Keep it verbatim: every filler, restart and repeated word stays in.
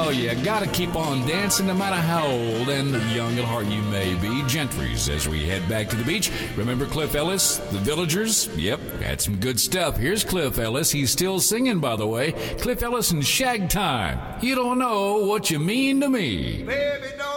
know you gotta keep on dancing no matter how old and young at heart you may be. Gentries, as we head back to the beach. Remember Cliff Ellis, The Villagers? Yep, had some good stuff. Here's Cliff Ellis. He's still singing, by the way. Cliff Ellis and Shag Time. You don't know what you mean to me. Baby, don't